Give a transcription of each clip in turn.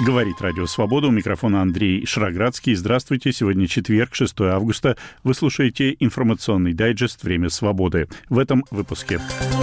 Говорит Радио Свобода. У микрофона Андрей Шраградский. Здравствуйте. Сегодня четверг, 6 августа. Вы слушаете информационный дайджест «Время свободы». В этом выпуске.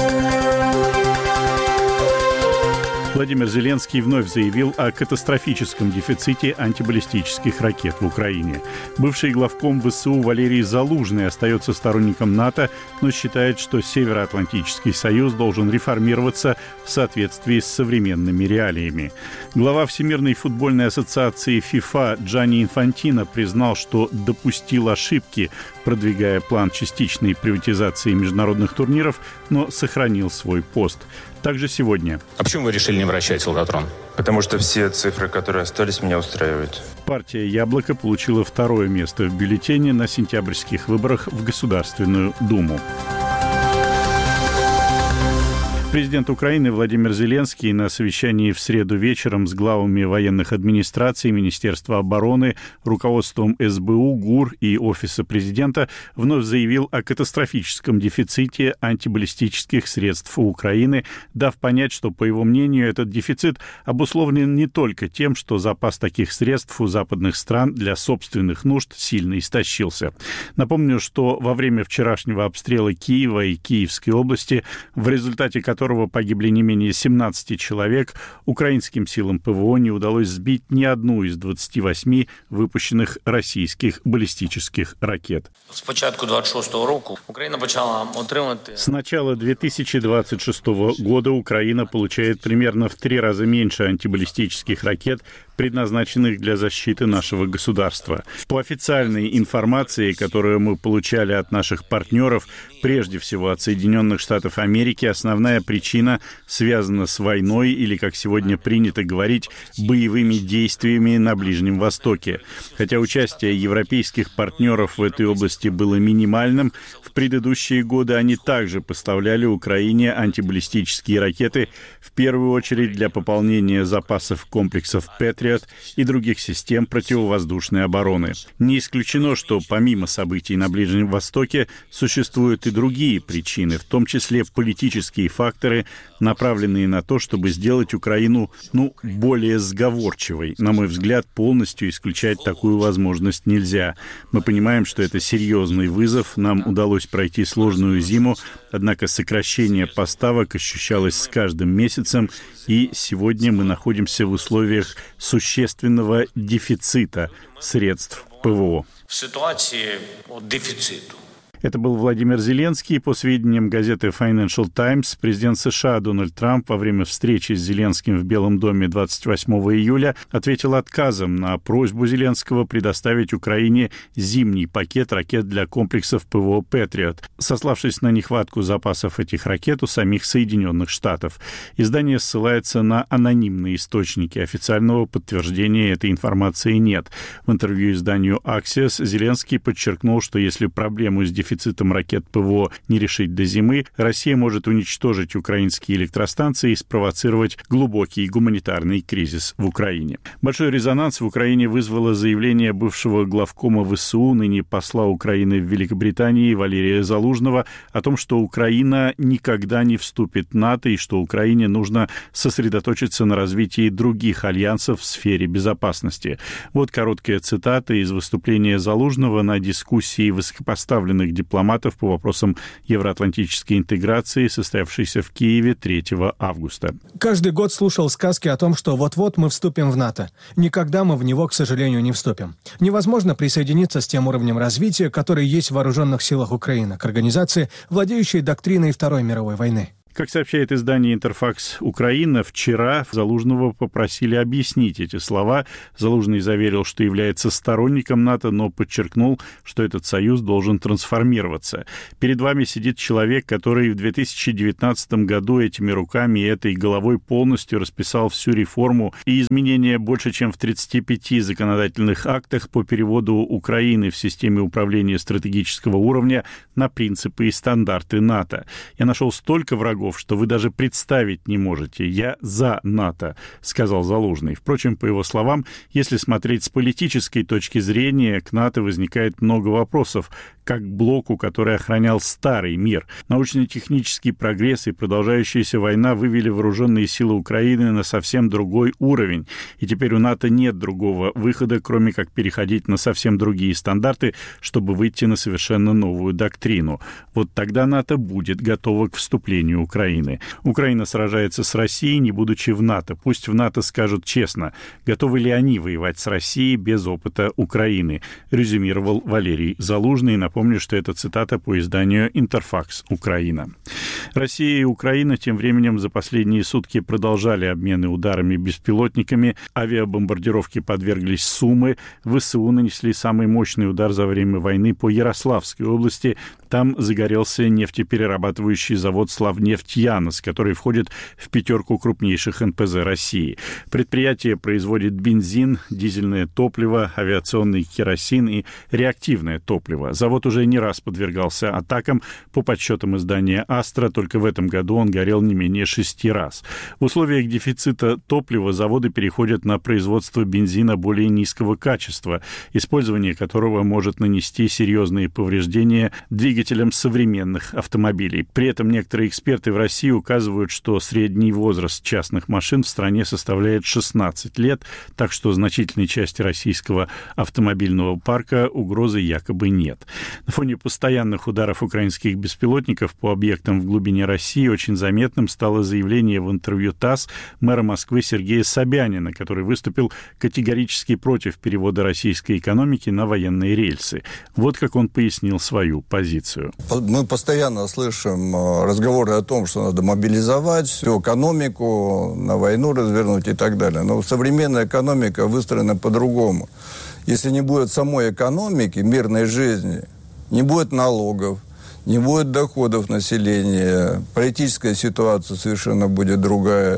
Владимир Зеленский вновь заявил о катастрофическом дефиците антибаллистических ракет в Украине. Бывший главком ВСУ Валерий Залужный остается сторонником НАТО, но считает, что Североатлантический союз должен реформироваться в соответствии с современными реалиями. Глава Всемирной футбольной ассоциации ФИФА Джанни Инфантино признал, что допустил ошибки, продвигая план частичной приватизации международных турниров, но сохранил свой пост. Также сегодня. А почему вы решили не вращать «Лохотрон»? Потому что все цифры, которые остались, меня устраивают. Партия «Яблоко» получила второе место в бюллетене на сентябрьских выборах в Государственную Думу. Президент Украины Владимир Зеленский на совещании в среду вечером с главами военных администраций, Министерства обороны, руководством СБУ, ГУР и Офиса президента вновь заявил о катастрофическом дефиците антибаллистических средств у Украины, дав понять, что, по его мнению, этот дефицит обусловлен не только тем, что запас таких средств у западных стран для собственных нужд сильно истощился. Напомню, что во время вчерашнего обстрела Киева и Киевской области, в результате которого погибли не менее 17 человек, украинским силам ПВО не удалось сбить ни одну из 28 выпущенных российских баллистических ракет. С начала 2026 года Украина получает примерно в 3 раза меньше антибаллистических ракет, предназначенных для защиты нашего государства. По официальной информации, которую мы получали от наших партнеров, прежде всего от Соединенных Штатов Америки, основная причина связана с войной или, как сегодня принято говорить, боевыми действиями на Ближнем Востоке. Хотя участие европейских партнеров в этой области было минимальным, в предыдущие годы они также поставляли Украине антибаллистические ракеты, в первую очередь для пополнения запасов комплексов «Патриот» и других систем противовоздушной обороны. Не исключено, что помимо событий на Ближнем Востоке существуют и другие причины, в том числе политические факторы, направленные на то, чтобы сделать Украину, более сговорчивой. На мой взгляд, полностью исключать такую возможность нельзя. Мы понимаем, что это серьезный вызов, нам удалось пройти сложную зиму, однако сокращение поставок ощущалось с каждым месяцем, и сегодня мы находимся в условиях существенного дефицита средств ПВО. В ситуации дефициту. Это был Владимир Зеленский. По сведениям газеты Financial Times, президент США Дональд Трамп во время встречи с Зеленским в Белом доме 28 июля ответил отказом на просьбу Зеленского предоставить Украине зимний пакет ракет для комплексов ПВО «Патриот», сославшись на нехватку запасов этих ракет у самих Соединенных Штатов. Издание ссылается на анонимные источники. Официального подтверждения этой информации нет. В интервью изданию Axios Зеленский подчеркнул, что если проблему с дефицитом ракет ПВО не решить до зимы, Россия может уничтожить украинские электростанции и спровоцировать глубокий гуманитарный кризис в Украине. Большой резонанс в Украине вызвало заявление бывшего главкома ВСУ, ныне посла Украины в Великобритании Валерия Залужного о том, что Украина никогда не вступит в НАТО и что Украине нужно сосредоточиться на развитии других альянсов в сфере безопасности. Вот короткая цитата из выступления Залужного на дискуссии высокопоставленных дипломатов по вопросам евроатлантической интеграции, состоявшейся в Киеве 3 августа. Каждый год слушал сказки о том, что вот-вот мы вступим в НАТО. Никогда мы в него, к сожалению, не вступим. Невозможно присоединиться с тем уровнем развития, который есть в вооруженных силах Украины, к организации, владеющей доктриной Второй мировой войны. Как сообщает издание «Интерфакс Украина», вчера Залужного попросили объяснить эти слова. Залужный заверил, что является сторонником НАТО, но подчеркнул, что этот союз должен трансформироваться. Перед вами сидит человек, который в 2019 году этими руками и этой головой полностью расписал всю реформу и изменения больше, чем в 35 законодательных актах по переводу Украины в системе управления стратегического уровня на принципы и стандарты НАТО. Я нашел столько врагов шагов, что вы даже представить не можете. Я за НАТО», — сказал Залужный. Впрочем, по его словам, если смотреть с политической точки зрения, к НАТО возникает много вопросов, как к блоку, который охранял старый мир. Научно-технический прогресс и продолжающаяся война вывели вооруженные силы Украины на совсем другой уровень. И теперь у НАТО нет другого выхода, кроме как переходить на совсем другие стандарты, чтобы выйти на совершенно новую доктрину. Вот тогда НАТО будет готово к вступлению Украины. Украина сражается с Россией, не будучи в НАТО. Пусть в НАТО скажут честно, готовы ли они воевать с Россией без опыта Украины, резюмировал Валерий Залужный. Напомню, что это цитата по изданию «Интерфакс Украина». Россия и Украина тем временем за последние сутки продолжали обмены ударами беспилотниками. Авиабомбардировки подверглись Сумы. ВСУ нанесли самый мощный удар за время войны по Ярославской области. Там загорелся нефтеперерабатывающий завод «Славнефть-Янос», который входит в 5 крупнейших НПЗ России. Предприятие производит бензин, дизельное топливо, авиационный керосин и реактивное топливо. Завод уже не раз подвергался атакам. По подсчетам издания «Астра», только в этом году он горел не менее 6 раз. В условиях дефицита топлива заводы переходят на производство бензина более низкого качества, использование которого может нанести серьезные повреждения двигателям современных автомобилей. При этом некоторые эксперты в России указывают, что средний возраст частных машин в стране составляет 16 лет, так что значительной части российского автомобильного парка угрозы якобы нет. На фоне постоянных ударов украинских беспилотников по объектам в глубине России очень заметным стало заявление в интервью ТАСС мэра Москвы Сергея Собянина, который выступил категорически против перевода российской экономики на военные рельсы. Вот как он пояснил свою позицию. Мы постоянно слышим разговоры о том, что надо мобилизовать всю экономику, на войну развернуть и так далее. Но современная экономика выстроена по-другому. Если не будет самой экономики, мирной жизни, не будет налогов, не будет доходов населения, политическая ситуация совершенно будет другая,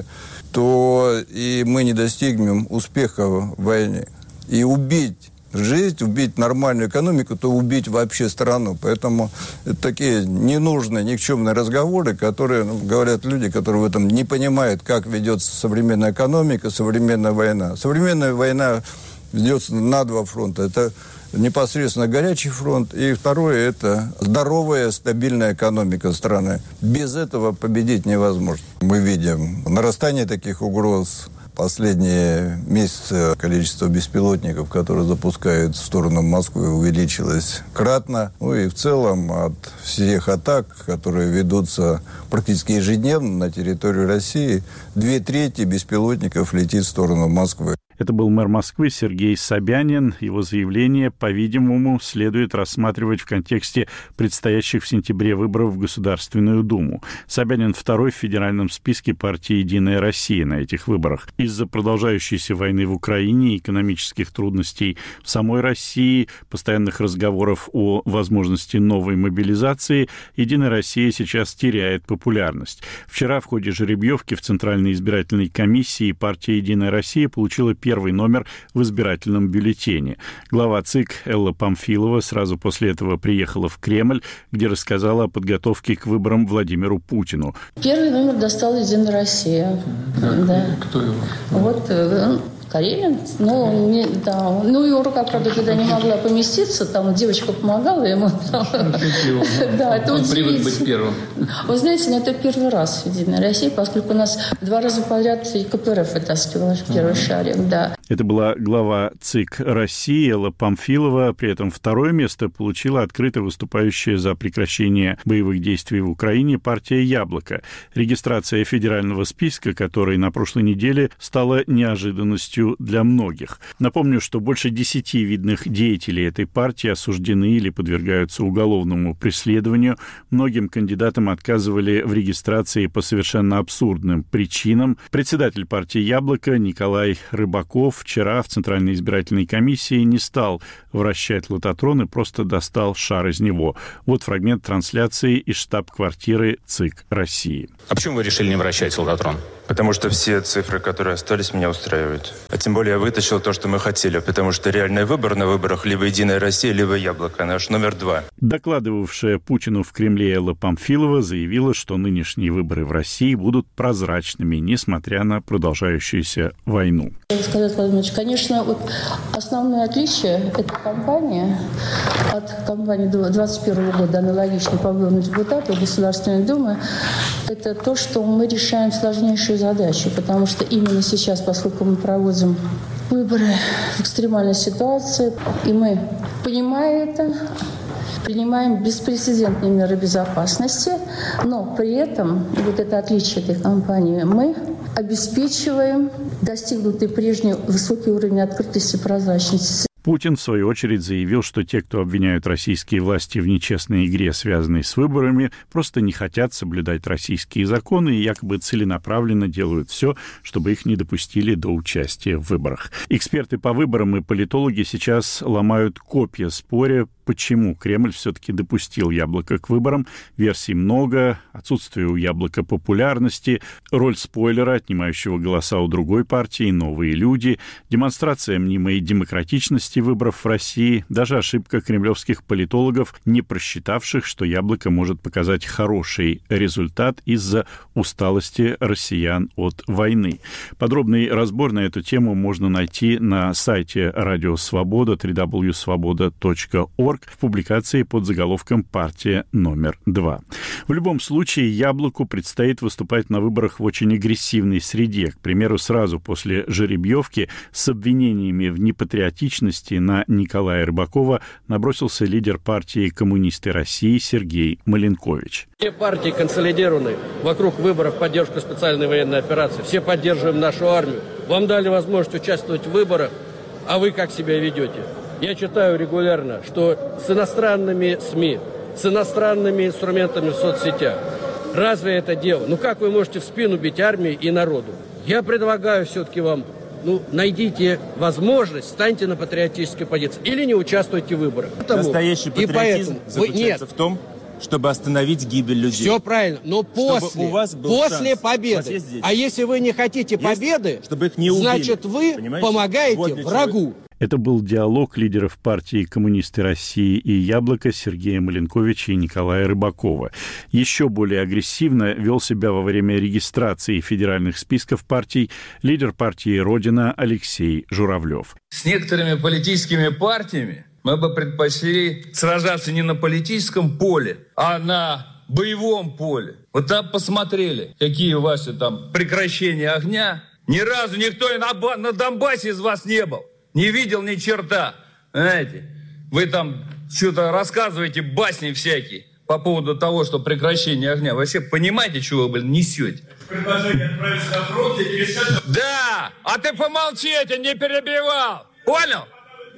то и мы не достигнем успеха в войне. И убить жизнь, убить нормальную экономику, то убить вообще страну. Поэтому это такие ненужные, никчемные разговоры, которые говорят люди, которые в этом не понимают, как ведется современная экономика, современная война. Современная война ведется на 2 фронта. Это непосредственно горячий фронт, и второе – это здоровая, стабильная экономика страны. Без этого победить невозможно. Мы видим нарастание таких угроз. Последние месяцы количество беспилотников, которые запускают в сторону Москвы, увеличилось кратно. Ну и в целом от всех атак, которые ведутся практически ежедневно на территории России, 2/3 беспилотников летит в сторону Москвы. Это был мэр Москвы Сергей Собянин. Его заявление, по-видимому, следует рассматривать в контексте предстоящих в сентябре выборов в Государственную Думу. Собянин второй в федеральном списке партии «Единая Россия» на этих выборах. Из-за продолжающейся войны в Украине, экономических трудностей в самой России, постоянных разговоров о возможности новой мобилизации, «Единая Россия» сейчас теряет популярность. Вчера в ходе жеребьевки в Центральной избирательной комиссии партия «Единая Россия» получила первый номер в избирательном бюллетене. Глава ЦИК Элла Памфилова сразу после этого приехала в Кремль, где рассказала о подготовке к выборам Владимиру Путину. Первый номер достала «Единая Россия». Да. Кто его? Вот Карелин. Ну, его рука, правда, туда не могла поместиться. Там девочка помогала ему. Да, это удивительно. Привык быть первым. Вы знаете, это первый раз в «Единой России», поскольку у нас 2 раза подряд и КПРФ вытаскивала в первый шарик, да. Это была глава ЦИК России Элла Памфилова. При этом второе место получила открыто выступающая за прекращение боевых действий в Украине партия «Яблоко». Регистрация федерального списка, который на прошлой неделе стала неожиданностью для многих. Напомню, что больше 10 видных деятелей этой партии осуждены или подвергаются уголовному преследованию. Многим кандидатам отказывали в регистрации по совершенно абсурдным причинам. Председатель партии «Яблоко» Николай Рыбаков вчера в Центральной избирательной комиссии не стал вращать лототрон и просто достал шар из него. Вот фрагмент трансляции из штаб-квартиры ЦИК России. А почему вы решили не вращать лототрон? Потому что все цифры, которые остались, меня устраивают. А тем более я вытащил то, что мы хотели, потому что реальный выбор на выборах либо «Единая Россия», либо «Яблоко», наш номер 2. Докладывавшая Путину в Кремле Элла Памфилова заявила, что нынешние выборы в России будут прозрачными, несмотря на продолжающуюся войну. Сказать, Владимирович, конечно, вот основное отличие этой кампании от кампании 2021 года, аналогичной по выборам депутатов Государственной Думы, это то, что мы решаем сложнейшую задачу, потому что именно сейчас, поскольку мы проводим выборы в экстремальной ситуации, и мы, понимая это, принимаем беспрецедентные меры безопасности, но при этом, вот это отличие этой кампании, мы обеспечиваем достигнутый прежний высокий уровень открытости и прозрачности. Путин, в свою очередь, заявил, что те, кто обвиняют российские власти в нечестной игре, связанной с выборами, просто не хотят соблюдать российские законы и якобы целенаправленно делают все, чтобы их не допустили до участия в выборах. Эксперты по выборам и политологи сейчас ломают копья, споря, почему Кремль все-таки допустил Яблоко к выборам. Версий много, отсутствие у Яблока популярности, роль спойлера, отнимающего голоса у другой партии, новые люди, демонстрация мнимой демократичности выборов в России, даже ошибка кремлевских политологов, не просчитавших, что Яблоко может показать хороший результат из-за усталости россиян от войны. Подробный разбор на эту тему можно найти на сайте Радио Свобода www.svoboda.org в публикации под заголовком «Партия номер 2». В любом случае, Яблоку предстоит выступать на выборах в очень агрессивной среде. К примеру, сразу после жеребьевки с обвинениями в непатриотичности на Николая Рыбакова набросился лидер партии «Коммунисты России» Сергей Маленкович. Все партии консолидированы вокруг выборов поддержки специальной военной операции. Все поддерживаем нашу армию. Вам дали возможность участвовать в выборах, а вы как себя ведете? Я читаю регулярно, что с иностранными СМИ, с иностранными инструментами в соцсетях. Разве это дело? Ну как вы можете в спину бить армии и народу? Я предлагаю все-таки вам, найдите возможность, станьте на патриотической позиции или не участвуйте в выборах. Настоящий патриотизм заключается в том, чтобы остановить гибель людей. Все правильно, но после победы. А если вы не хотите победы, чтобы их не убили, значит вы помогаете врагу. Это был диалог лидеров партии «Коммунисты России» и «Яблоко» Сергея Маленковича и Николая Рыбакова. Еще более агрессивно вел себя во время регистрации федеральных списков партий лидер партии «Родина» Алексей Журавлев. С некоторыми политическими партиями мы бы предпочли сражаться не на политическом поле, а на боевом поле. Вот там посмотрели, какие ваши там прекращения огня. Ни разу никто и на Донбассе из вас не был. Не видел ни черта. Знаете, вы там что-то рассказываете, басни всякие по поводу того, что прекращение огня. Вообще понимаете, чего вы несете? Предложение отправиться на фронт и пересказать... Да! А ты помолчи, я тебя не перебивал! Понял?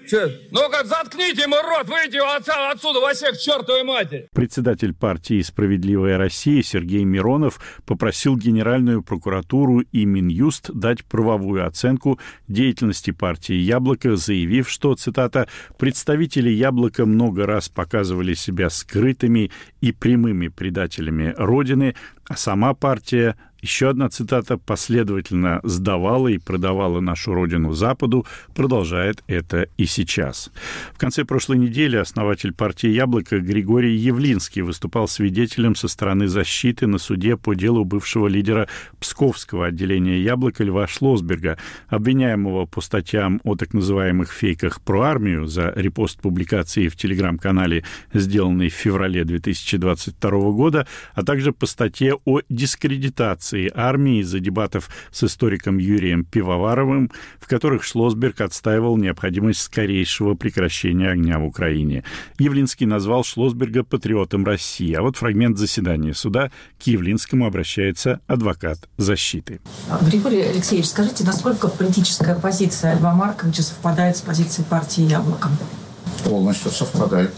Ну-ка, заткните ему рот, выйдите отсюда вообще к чертовой матери. Председатель партии «Справедливая Россия» Сергей Миронов попросил Генеральную прокуратуру и Минюст дать правовую оценку деятельности партии «Яблоко», заявив, что, цитата, «представители «Яблока» много раз показывали себя скрытыми и прямыми предателями Родины, а сама партия, еще одна цитата, последовательно сдавала и продавала нашу родину Западу, продолжает это и сейчас. В конце прошлой недели основатель партии «Яблоко» Григорий Явлинский выступал свидетелем со стороны защиты на суде по делу бывшего лидера Псковского отделения «Яблоко» Льва Шлосберга, обвиняемого по статьям о так называемых фейках про армию за репост публикации в телеграм-канале, сделанной в феврале 2022 года, а также по статье о дискредитации армии из-за дебатов с историком Юрием Пивоваровым, в которых Шлосберг отстаивал необходимость скорейшего прекращения огня в Украине. Явлинский назвал Шлосберга патриотом России, а вот фрагмент заседания суда к Явлинскому обращается адвокат защиты. Григорий Алексеевич, скажите, насколько политическая позиция Льва Марковича совпадает с позицией партии «Яблоко»? Полностью совпадает.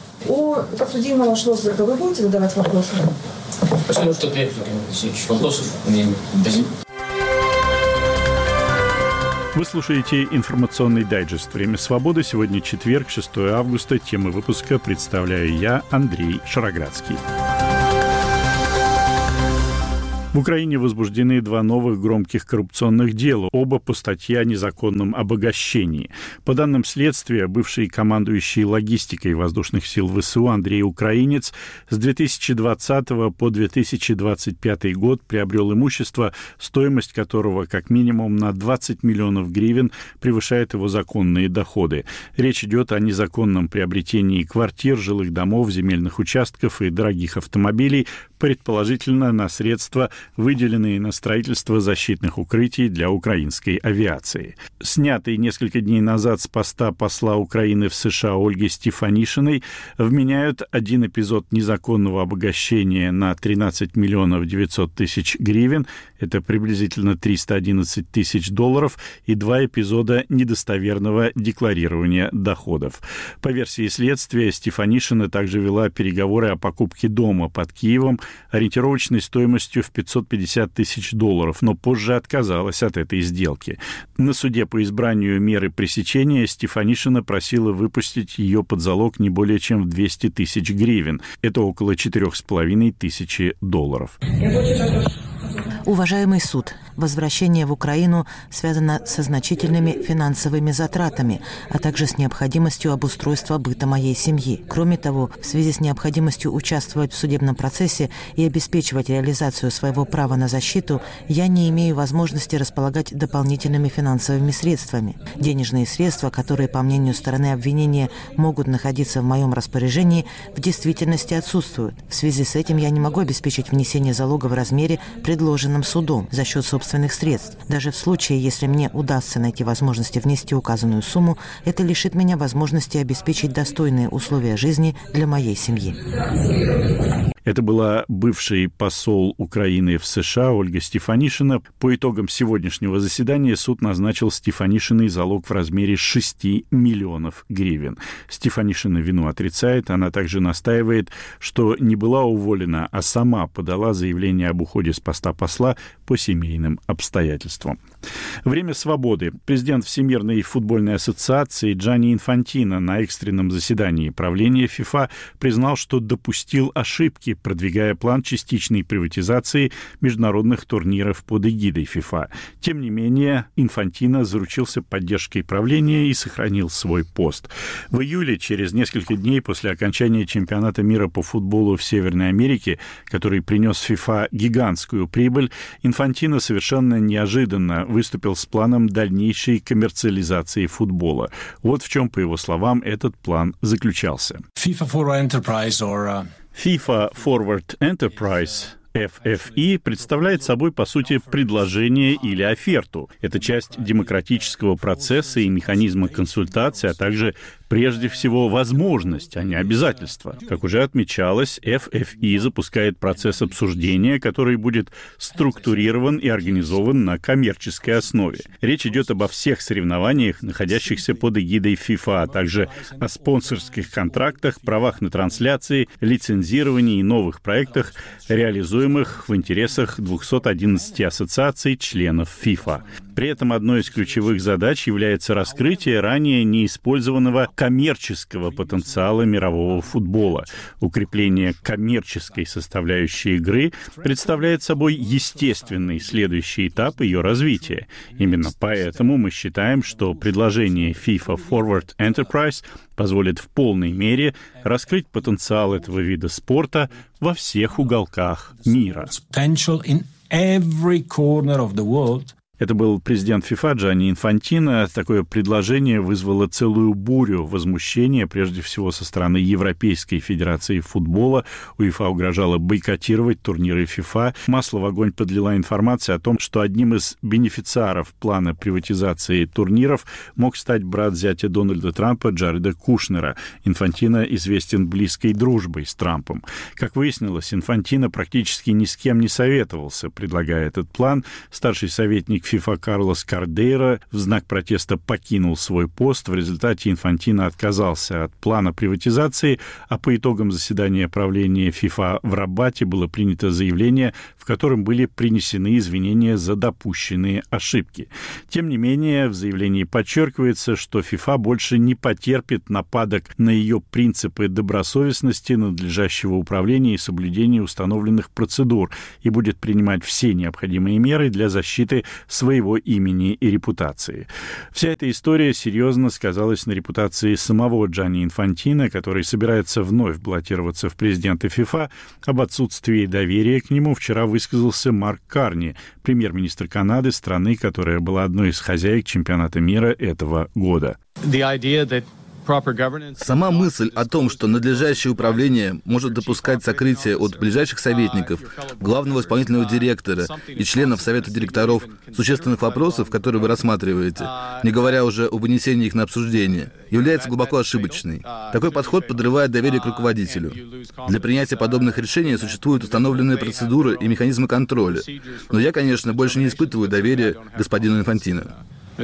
У подсудимого Шлосберга вы будете задавать вопросы? Спасибо, что ответили, Алексеевич. Вопросов у меня нет. Спасибо. Вы слушаете информационный дайджест «Время свободы». Сегодня четверг, 6 августа. Темы выпуска представляю я, Андрей Шароградский. В Украине возбуждены 2 новых громких коррупционных дела, оба по статье о незаконном обогащении. По данным следствия, бывший командующий логистикой воздушных сил ВСУ Андрей Украинец с 2020 по 2025 год приобрел имущество, стоимость которого как минимум на 20 миллионов гривен превышает его законные доходы. Речь идет о незаконном приобретении квартир, жилых домов, земельных участков и дорогих автомобилей, предположительно на средства, выделенные на строительство защитных укрытий для украинской авиации. Снятый несколько дней назад с поста посла Украины в США Ольги Стефанишиной вменяют один эпизод незаконного обогащения на 13 миллионов 900 тысяч гривен, это приблизительно 311 тысяч долларов, и 2 эпизода недостоверного декларирования доходов. По версии следствия, Стефанишина также вела переговоры о покупке дома под Киевом ориентировочной стоимостью в 550 тысяч долларов, но позже отказалась от этой сделки. На суде по избранию меры пресечения Стефанишина просила выпустить ее под залог не более чем в 200 тысяч гривен. Это около 4,5 тысячи долларов. Уважаемый суд, возвращение в Украину связано со значительными финансовыми затратами, а также с необходимостью обустройства быта моей семьи. Кроме того, в связи с необходимостью участвовать в судебном процессе и обеспечивать реализацию своего права на защиту, я не имею возможности располагать дополнительными финансовыми средствами. Денежные средства, которые, по мнению стороны обвинения, могут находиться в моем распоряжении, в действительности отсутствуют. В связи с этим я не могу обеспечить внесение залога в размере, предложенном судом, за счет собственных средств. Даже в случае, если мне удастся найти возможности внести указанную сумму, это лишит меня возможности обеспечить достойные условия жизни для моей семьи. Это была бывший посол Украины в США Ольга Стефанишина. По итогам сегодняшнего заседания суд назначил Стефанишиной залог в размере 6 миллионов гривен. Стефанишина вину отрицает. Она также настаивает, что не была уволена, а сама подала заявление об уходе с поста посла по семейным обстоятельствам. Время свободы. Президент Всемирной футбольной ассоциации Джанни Инфантино на экстренном заседании правления ФИФА признал, что допустил ошибки, продвигая план частичной приватизации международных турниров под эгидой ФИФА. Тем не менее, Инфантино заручился поддержкой правления и сохранил свой пост. В июле, через несколько дней после окончания чемпионата мира по футболу в Северной Америке, который принес ФИФА гигантскую прибыль, Инфантино совершенно неожиданно выступил с планом дальнейшей коммерциализации футбола. Вот в чем, по его словам, этот план заключался. FIFA Forward Enterprise FFE представляет собой, по сути, предложение или оферту. Это часть демократического процесса и механизма консультации, а также, прежде всего, возможность, а не обязательство. Как уже отмечалось, FFE запускает процесс обсуждения, который будет структурирован и организован на коммерческой основе. Речь идет обо всех соревнованиях, находящихся под эгидой FIFA, а также о спонсорских контрактах, правах на трансляции, лицензировании и новых проектах, реализуемых в интересах 211 ассоциаций членов FIFA. При этом одной из ключевых задач является раскрытие ранее неиспользованного коммерческого потенциала мирового футбола. Укрепление коммерческой составляющей игры представляет собой естественный следующий этап ее развития. Именно поэтому мы считаем, что предложение FIFA Forward Enterprise позволит в полной мере раскрыть потенциал этого вида спорта во всех уголках мира. Это был президент ФИФА Джанни Инфантино. Такое предложение вызвало целую бурю возмущения, прежде всего со стороны Европейской Федерации футбола. УЕФА угрожала бойкотировать турниры ФИФА. Масло в огонь подлила информация о том, что одним из бенефициаров плана приватизации турниров мог стать брат зятя Дональда Трампа Джареда Кушнера. Инфантино известен близкой дружбой с Трампом. Как выяснилось, Инфантино практически ни с кем не советовался, предлагая этот план. Старший советник президент ФИФА Карлос Кардейра в знак протеста покинул свой пост. В результате Инфантино отказался от плана приватизации, а по итогам заседания правления ФИФА в Рабате было принято заявление, в котором были принесены извинения за допущенные ошибки. Тем не менее, в заявлении подчеркивается, что ФИФА больше не потерпит нападок на ее принципы добросовестности, надлежащего управления и соблюдения установленных процедур и будет принимать все необходимые меры для защиты своего имени и репутации. Вся эта история серьезно сказалась на репутации самого Джанни Инфантино, который собирается вновь баллотироваться в президенты ФИФА. Об отсутствии доверия к нему вчера высказался Марк Карни, премьер-министр Канады, страны, которая была одной из хозяек чемпионата мира этого года. Сама мысль о том, что надлежащее управление может допускать сокрытие от ближайших советников, главного исполнительного директора и членов совета директоров существенных вопросов, которые вы рассматриваете, не говоря уже о вынесении их на обсуждение, является глубоко ошибочной. Такой подход подрывает доверие к руководителю. Для принятия подобных решений существуют установленные процедуры и механизмы контроля. Но я, конечно, больше не испытываю доверия к господину Инфантино.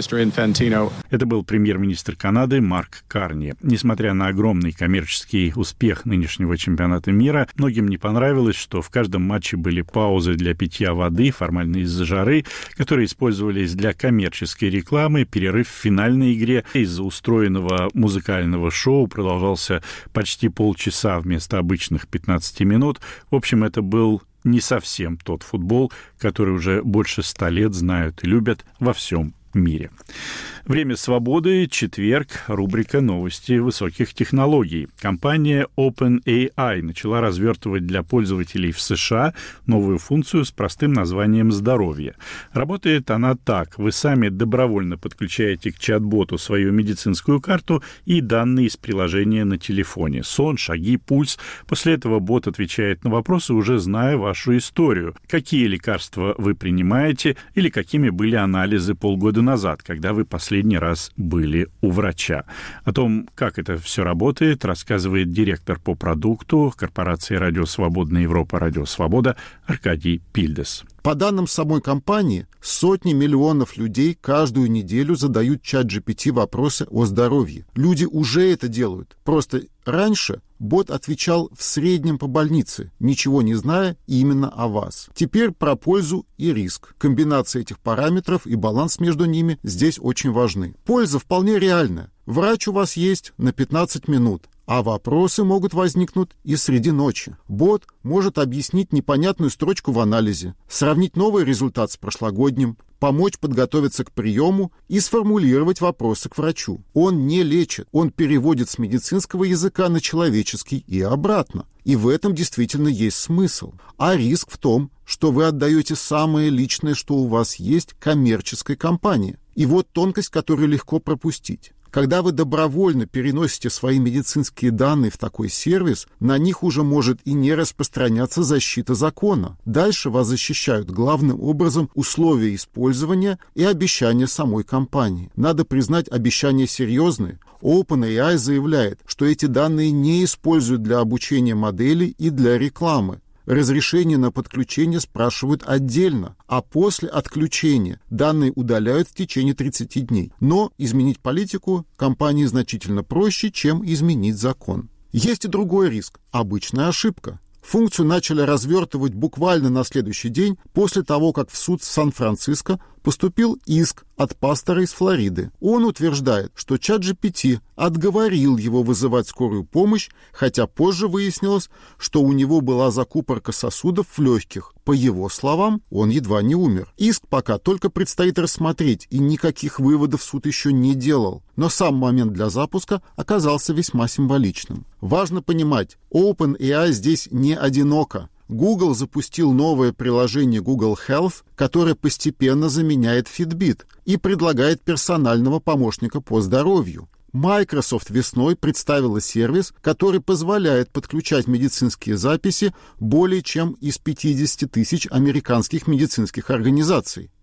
Это был премьер-министр Канады Марк Карни. Несмотря на огромный коммерческий успех нынешнего чемпионата мира, многим не понравилось, что в каждом матче были паузы для питья воды, формально из-за жары, которые использовались для коммерческой рекламы. Перерыв в финальной игре из-за устроенного музыкального шоу продолжался почти полчаса вместо обычных 15 минут. В общем, это был не совсем тот футбол, который уже больше 100 лет знают и любят во всем мире. Время свободы, четверг, рубрика «Новости высоких технологий». Компания OpenAI начала развертывать для пользователей в США новую функцию с простым названием «Здоровье». Работает она так. Вы сами добровольно подключаете к чат-боту свою медицинскую карту и данные из приложения на телефоне. Сон, шаги, пульс. После этого бот отвечает на вопросы, уже зная вашу историю. Какие лекарства вы принимаете или какими были анализы полгода назад, когда вы последний раз были у врача. О том, как это все работает, рассказывает директор по продукту корпорации «Радио Свободная Европа», «Радио Свобода» Аркадий Пильдес. По данным самой компании, сотни миллионов людей каждую неделю задают ChatGPT вопросы о здоровье. Люди уже это делают. Просто раньше бот отвечал в среднем по больнице, ничего не зная именно о вас. Теперь про пользу и риск. Комбинация этих параметров и баланс между ними здесь очень важны. Польза вполне реальная. Врач у вас есть на 15 минут. А вопросы могут возникнуть и среди ночи. Бот может объяснить непонятную строчку в анализе, сравнить новый результат с прошлогодним, помочь подготовиться к приему и сформулировать вопросы к врачу. Он не лечит, он переводит с медицинского языка на человеческий и обратно. И в этом действительно есть смысл. А риск в том, что вы отдаете самое личное, что у вас есть, коммерческой компании. И вот тонкость, которую легко пропустить. Когда вы добровольно переносите свои медицинские данные в такой сервис, на них уже может и не распространяться защита закона. Дальше вас защищают главным образом условия использования и обещания самой компании. Надо признать, обещания серьезные. OpenAI заявляет, что эти данные не используют для обучения моделей и для рекламы. Разрешение на подключение спрашивают отдельно, а после отключения данные удаляют в течение 30 дней. Но изменить политику компании значительно проще, чем изменить закон. Есть и другой риск – обычная ошибка. Функцию начали развертывать буквально на следующий день после того, как в суд Сан-Франциско поступил иск от пастора из Флориды. Он утверждает, что ChatGPT отговорил его вызывать скорую помощь, хотя позже выяснилось, что у него была закупорка сосудов в легких. По его словам, он едва не умер. Иск пока только предстоит рассмотреть, и никаких выводов суд еще не делал. Но сам момент для запуска оказался весьма символичным. Важно понимать, OpenAI здесь не одиноко. Google запустил новое приложение Google Health, которое постепенно заменяет Fitbit и предлагает персонального помощника по здоровью. Microsoft весной представила сервис, который позволяет подключать медицинские записи более чем из 50 тысяч американских медицинских организаций.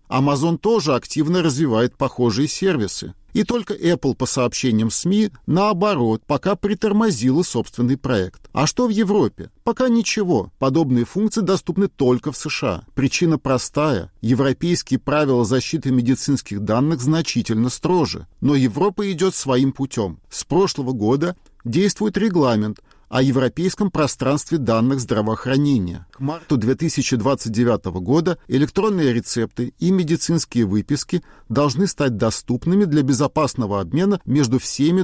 Amazon тоже активно развивает похожие сервисы. И только Apple, по сообщениям СМИ, наоборот, пока притормозила собственный проект. А что в Европе? Пока ничего. Подобные функции доступны только в США. Причина простая. Европейские правила защиты медицинских данных значительно строже. Но Европа идет своим путем. С прошлого года действует регламент о европейском пространстве данных здравоохранения. К марту 2029 года электронные рецепты и медицинские выписки должны стать доступными для безопасного обмена между всеми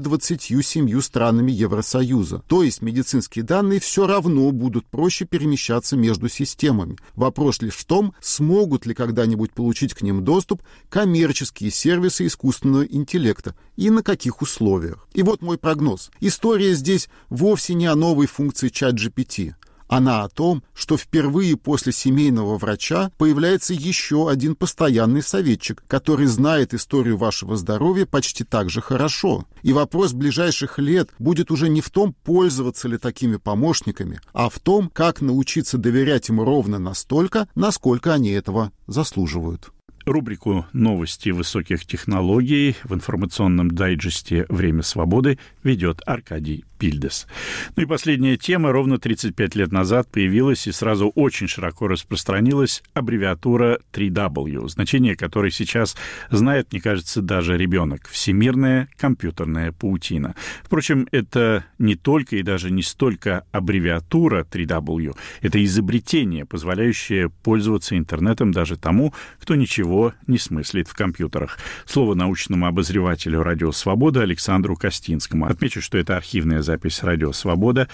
27 странами Евросоюза. То есть медицинские данные все равно будут проще перемещаться между системами. Вопрос лишь в том, смогут ли когда-нибудь получить к ним доступ коммерческие сервисы искусственного интеллекта и на каких условиях. И вот мой прогноз. История здесь вовсе не о новой функции ChatGPT. Она о том, что впервые после семейного врача появляется еще один постоянный советчик, который знает историю вашего здоровья почти так же хорошо. И вопрос ближайших лет будет уже не в том, пользоваться ли такими помощниками, а в том, как научиться доверять им ровно настолько, насколько они этого заслуживают. Рубрику «Новости высоких технологий» в информационном дайджесте «Время свободы» ведет Аркадий Пильдес. Ну и последняя тема. Ровно 35 лет назад появилась и сразу очень широко распространилась аббревиатура 3W, значение которой сейчас знает, мне кажется, даже ребенок. Всемирная компьютерная паутина. Впрочем, это не только и даже не столько аббревиатура 3W, это изобретение, позволяющее пользоваться интернетом даже тому, кто ничего не смыслит в компьютерах. Слово научному обозревателю «Радио Свобода» Александру Костинскому. Отмечу, что это архивная запись «Радио Свобода»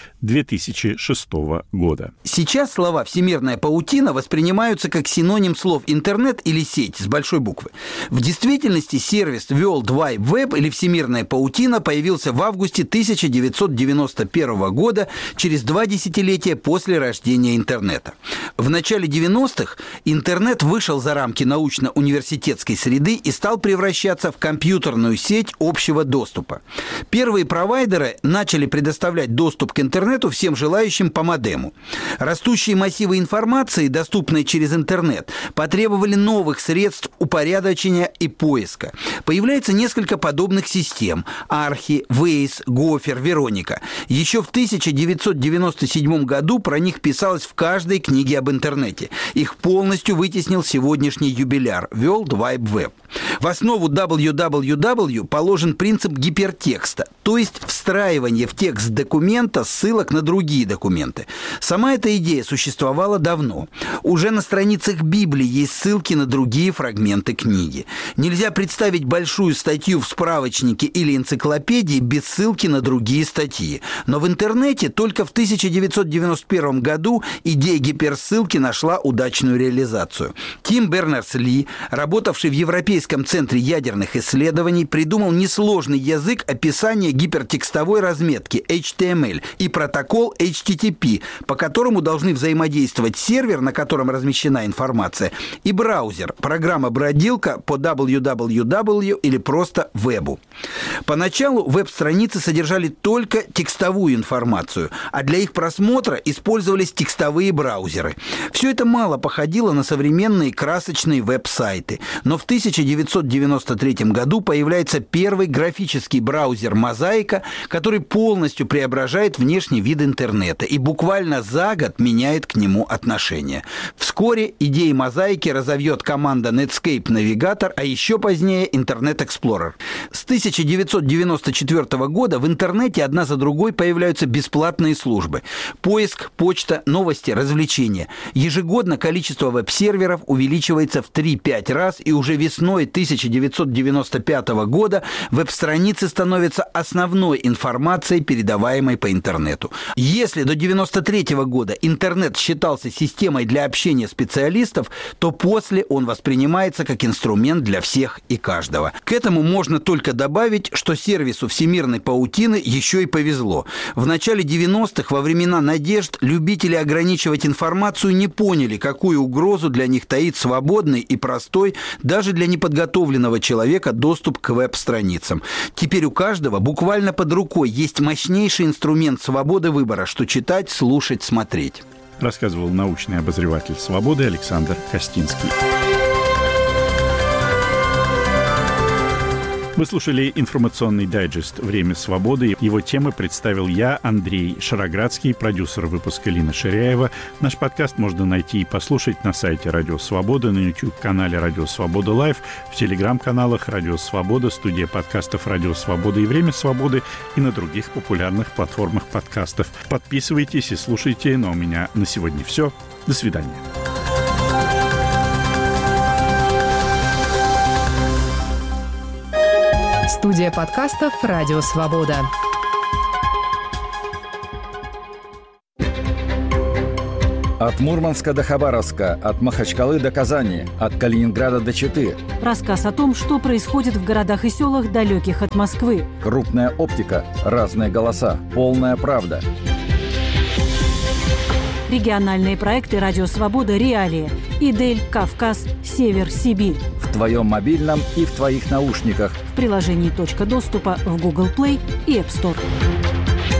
2006 года. Сейчас слова «всемирная паутина» воспринимаются как синоним слов «интернет» или «сеть» с большой буквы. В действительности сервис World Wide Web или «всемирная паутина» появился в августе 1991 года, через 2 десятилетия после рождения интернета. В начале 90-х интернет вышел за рамки научно-университетской среды и стал превращаться в компьютерную сеть общего доступа. Первые провайдеры начали предоставлять доступ к интернету всем желающим по модему. Растущие массивы информации, доступные через интернет, потребовали новых средств упорядочения и поиска. Появляется несколько подобных систем – Архи, Вейс, Гофер, Вероника. Еще в 1997 году про них писалось в каждой книге об интернете. Их полностью вытеснил сегодняшний юбиляр – World Wide Web. В основу www положен принцип гипертекста, то есть встраивание в текст документа ссылок на другие документы. Сама эта идея существовала давно. Уже на страницах Библии есть ссылки на другие фрагменты книги. Нельзя представить большую статью в справочнике или энциклопедии без ссылки на другие статьи. Но в интернете только в 1991 году идея гиперссылки нашла удачную реализацию. Тим Бернерс-Ли, работавший в Европейском центре ядерных исследований, придумал несложный язык описания гипертекстовой разметки HTML и протокол HTTP, по которому должны взаимодействовать сервер, на котором размещена информация, и браузер, программа-бродилка по www или просто вебу. Поначалу веб-страницы содержали только текстовую информацию, а для их просмотра использовались текстовые браузеры. Все это мало походило на современные красочные веб-сайты, но в 1993 году появляется первый графический браузер «Мозаика», который полностью преображает внешний вид интернета и буквально за год меняет к нему отношение. Вскоре идеи «Мозаики» разовьет команда Netscape Navigator, а еще позднее Internet Explorer. С 1994 года в интернете одна за другой появляются бесплатные службы. Поиск, почта, новости, развлечения. Ежегодно количество веб-серверов увеличивается в 3-5 раз, и уже весной 1995 года веб-страницы становятся основной информацией, передаваемой по интернету. Если до 1993 года интернет считался системой для общения специалистов, то после он воспринимается как инструмент для всех и каждого. К этому можно только добавить, что сервису всемирной паутины еще и повезло. В начале 90-х, во времена надежд, любители ограничивать информацию не поняли, какую угрозу для них таит свободный и простой, даже для неподготовленного человека, доступ к веб-страницам. Теперь у каждого буквально под рукой есть мощнейший инструмент свободы выбора, что читать, слушать, смотреть. Рассказывал научный обозреватель «Свободы» Александр Костинский. Вы слушали информационный дайджест «Время свободы». Его темы представил я, Андрей Шароградский, продюсер выпуска Лина Ширяева. Наш подкаст можно найти и послушать на сайте Радио Свобода, на YouTube-канале Радио Свобода Лайв, в телеграм-каналах Радио Свобода, студия подкастов Радио Свобода и Время свободы и на других популярных платформах подкастов. Подписывайтесь и слушайте. Но у меня на сегодня все. До свидания. Студия подкастов «Радио Свобода». От Мурманска до Хабаровска, от Махачкалы до Казани, от Калининграда до Читы. Рассказ о том, что происходит в городах и селах, далеких от Москвы. Крупная оптика, разные голоса, полная правда. Региональные проекты «Радио Свобода. Реалии». Идель, Кавказ, Север, Сибирь. В твоем мобильном и в твоих наушниках. В приложении «Точка доступа» в Google Play и App Store.